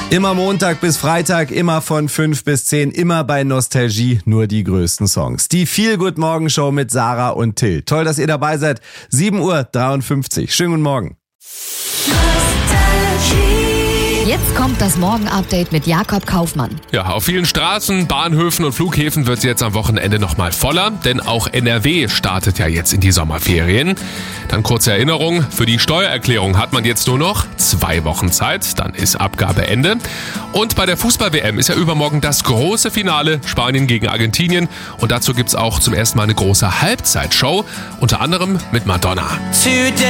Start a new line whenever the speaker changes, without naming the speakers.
Immer Montag bis Freitag, immer von 5 bis 10, immer bei Nostalgie, nur die größten Songs. Die Feel-Good-Morgen-Show mit Sarah und Till. Toll, dass ihr dabei seid. 7:53 Uhr. Schönen guten Morgen.
Jetzt kommt das Morgen-Update mit Jakob Kaufmann.
Ja, auf vielen Straßen, Bahnhöfen und Flughäfen wird es jetzt am Wochenende nochmal voller, denn auch NRW startet ja jetzt in die Sommerferien. Dann kurze Erinnerung, für die Steuererklärung hat man jetzt nur noch 2 Wochen Zeit, dann ist Abgabeende. Und bei der Fußball-WM ist ja übermorgen das große Finale, Spanien gegen Argentinien. Und dazu gibt's auch zum ersten Mal eine große Halbzeitshow, unter anderem mit Madonna.